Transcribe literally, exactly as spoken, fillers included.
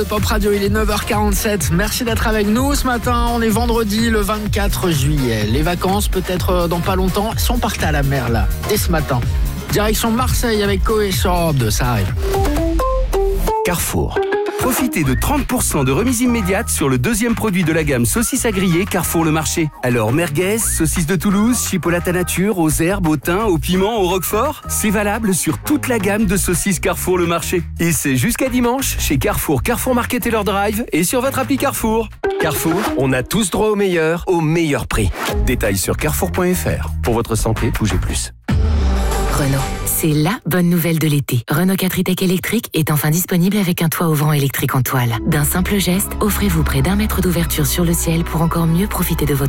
Pop Radio, il est neuf heures quarante-sept. Merci d'être avec nous ce matin. On est vendredi le vingt-quatre juillet. Les vacances, peut-être dans pas longtemps, sont parties à la mer là, dès ce matin. Direction Marseille avec Coé sur Europe deux, ça arrive. Carrefour. Profitez de trente pour cent de remise immédiate sur le deuxième produit de la gamme saucisses à griller Carrefour Le Marché. Alors merguez, saucisses de Toulouse, chipolata nature, aux herbes, au thym, au piment, au roquefort, c'est valable sur toute la gamme de saucisses Carrefour Le Marché. Et c'est jusqu'à dimanche chez Carrefour, Carrefour Market et leur drive et sur votre appli Carrefour. Carrefour, on a tous droit au meilleur, au meilleur prix. Détails sur carrefour point f r. Pour votre santé, bougez plus. Renault, c'est la bonne nouvelle de l'été. Renault quatre e-Tech électrique est enfin disponible avec un toit ouvrant électrique en toile. D'un simple geste, offrez-vous près d'un mètre d'ouverture sur le ciel pour encore mieux profiter de votre